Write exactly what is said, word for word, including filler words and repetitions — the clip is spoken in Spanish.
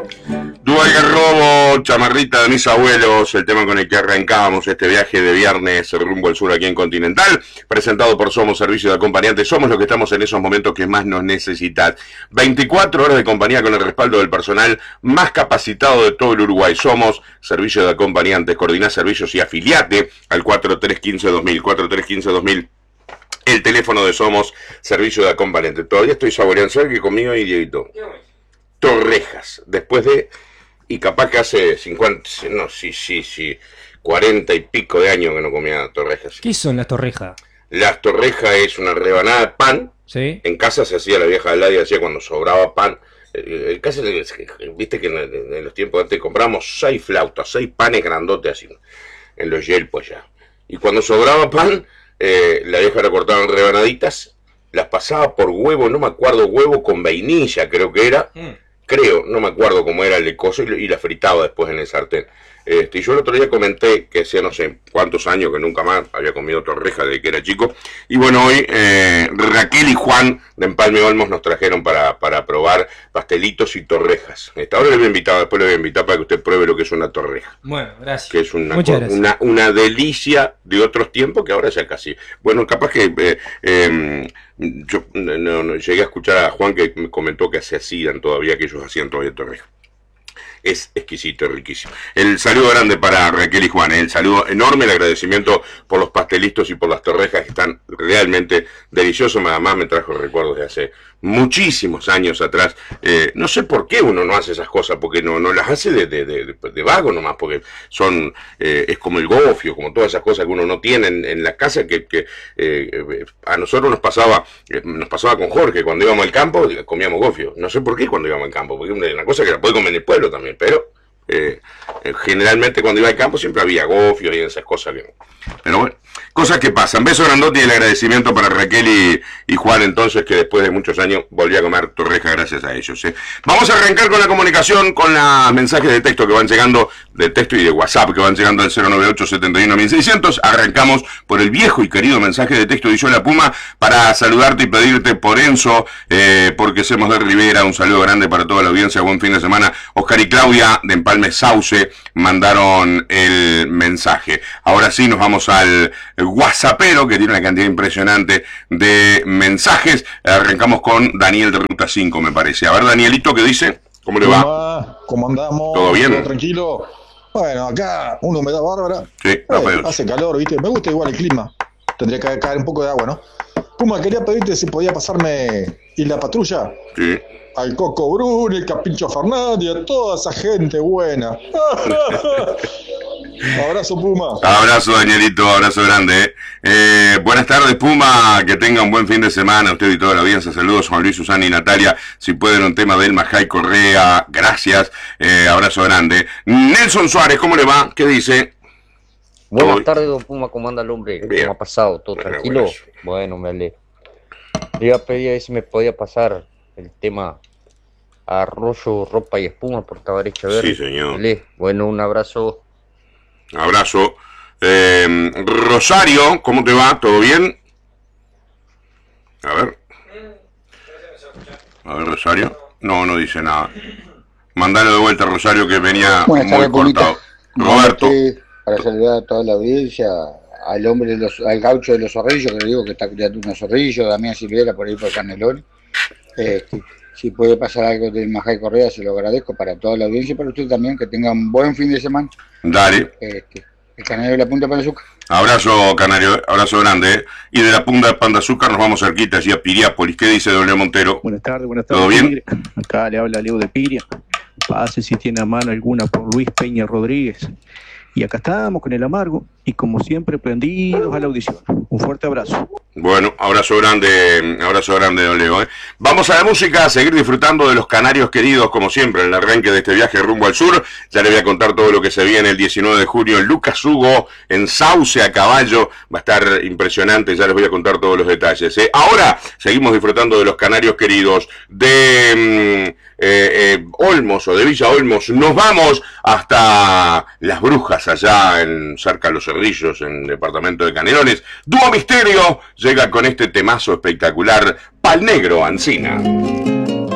Dúo Algarrobo, chamarrita de mis abuelos, el tema con el que arrancábamos este viaje de viernes rumbo al sur aquí en Continental, presentado por Somos Servicio de Acompañantes. Somos los que estamos en esos momentos que más nos necesitan. veinticuatro horas de compañía con el respaldo del personal más capacitado de todo el Uruguay. Somos Servicio de Acompañantes. Coordina servicios y afiliate al cuatro tres uno cinco dos mil, cuatro tres uno cinco dos mil. El teléfono de Somos Servicio de Acompañantes. Todavía estoy saboreando, ¿sabes que conmigo y Dieguito? Torrejas, después de... Y capaz que hace cincuenta, no, sí, sí, sí, cuarenta y pico de años que no comía torrejas. ¿Qué son las torrejas? Las torrejas es una rebanada de pan. ¿Sí? En casa se hacía, la vieja Ladia hacía cuando sobraba pan. En casa, viste que en, en los tiempos antes compramos seis flautas, seis panes grandotes así, en los yelpos ya. Y cuando sobraba pan, eh, la vieja la cortaba en rebanaditas, las pasaba por huevo, no me acuerdo, huevo con vainilla creo que era. Mm. Creo, no me acuerdo cómo era el coso, y la fritaba después en el sartén. Este, y yo el otro día comenté que hacía no sé cuántos años que nunca más había comido torreja desde que era chico. Y bueno, hoy eh, Raquel y Juan de Empalme Olmos nos trajeron para, para probar pastelitos y torrejas. Esta ahora les voy a invitar, después les voy a invitar para que usted pruebe lo que es una torreja. Bueno, gracias. Que es una, Muchas gracias. una, una delicia de otros tiempos que ahora ya casi... Bueno, capaz que... Eh, eh, yo no, no, llegué a escuchar a Juan que me comentó que se hacían todavía, que ellos hacían todavía torrejas. Es exquisito, riquísimo. El saludo grande para Raquel y Juan, ¿eh? El saludo enorme, el agradecimiento por los pastelitos y por las torrejas que están realmente deliciosos. Además me trajo recuerdos de hace muchísimos años atrás. Eh, no sé por qué uno no hace esas cosas, porque no, no las hace de, de, de, de vago nomás, porque son eh, es como el gofio, como todas esas cosas que uno no tiene en, en la casa, que, que eh, a nosotros nos pasaba, eh, nos pasaba con Jorge, cuando íbamos al campo comíamos gofio. No sé por qué cuando íbamos al campo, porque es una cosa que la puede comer en el pueblo también, pero eh, eh, generalmente cuando iba al campo siempre había gofio y esas cosas que... Pero bueno, cosas que pasan. Beso grandote y el agradecimiento para Raquel y, y Juan, entonces, que después de muchos años volví a comer torreja gracias a ellos, ¿eh? Vamos a arrancar con la comunicación, con los mensajes de texto que van llegando, de texto y de WhatsApp que van llegando al cero nueve ocho, setenta y uno, mil seiscientos. Arrancamos por el viejo y querido mensaje de texto de Yo la Puma para saludarte y pedirte por Enzo, eh, porque somos de Rivera. Un saludo grande para toda la audiencia, buen fin de semana. Oscar y Claudia de Empalme Sauce mandaron el mensaje. Ahora sí nos vamos al WhatsAppero, que tiene una cantidad impresionante de mensajes. Arrancamos con Daniel de Ruta cinco, me parece. A ver, Danielito, ¿qué dice? ¿Cómo le va? ¿Cómo, ¿Cómo andamos? ¿Todo bien? ¿Todo tranquilo? Bueno, acá una humedad bárbara. Sí, eh, hace calor, ¿viste? Me gusta igual el clima. Tendría que caer un poco de agua, ¿no? Puma, quería pedirte si podía pasarme y la patrulla. Sí. Al Coco Bruni, el Capincho Fernández, a toda esa gente buena. Abrazo, Puma. Abrazo, Danielito, abrazo grande. ¿eh? Eh, buenas tardes, Puma, que tenga un buen fin de semana, usted y toda la audiencia. Saludos, Juan Luis, Susana y Natalia. Si pueden, un tema de Elma Jai Correa, gracias. Eh, abrazo grande. Nelson Suárez, ¿cómo le va? ¿Qué dice? Buenas Todo... tardes, don Puma, ¿cómo anda el hombre? Bien. ¿Cómo ha pasado? ¿Todo Bueno, tranquilo? bueno. Bueno, me alegro. Le iba a pedir a ver si me podía pasar el tema Arroyo, Ropa y Espuma por Tabaré Ver. Sí, señor. Dale. Bueno, un abrazo. Abrazo. Eh, Rosario, ¿cómo te va? ¿Todo bien? A ver. A ver, Rosario. No, no dice nada. Mandalo de vuelta, Rosario, que venía Buenas muy tardes, cortado. Pumita. Roberto. Este, para saludar a toda la audiencia, al hombre de los, al gaucho de los zorrillos, que le digo que está criando unos zorrillos, Damián Silvera por ahí por Canelón. Este, si puede pasar algo del Majay Correa, se lo agradezco para toda la audiencia y para usted también, que tenga un buen fin de semana. Dale. Este, el Canario de la Punta de Pan de Azúcar. Abrazo, Canario, abrazo grande. ¿eh? Y de la Punta de Pan de Azúcar nos vamos cerquita, allí a Piriápolis. ¿Qué dice doble Montero? Buenas tardes, buenas tardes. ¿Todo bien? Acá le habla Leo de Piria. Pase si tiene a mano alguna por Luis Peña Rodríguez. Y acá estamos con el amargo y como siempre prendidos a la audición. Un fuerte abrazo. Bueno, abrazo grande, abrazo grande, don Leo. ¿eh? Vamos a la música, a seguir disfrutando de los canarios queridos, como siempre, en el arranque de este viaje rumbo al sur. Ya le voy a contar todo lo que se viene el diecinueve de junio en Lucas Hugo, en Sauce a caballo. Va a estar impresionante, ya les voy a contar todos los detalles. ¿eh? Ahora seguimos disfrutando de los canarios queridos, de mm, eh, eh, Olmos o de Villa Olmos. Nos vamos hasta Las Brujas, allá en cerca de Los Cerrillos, en el departamento de Canelones. Dúo Misterio llega con este temazo espectacular, Pal Negro Ancina.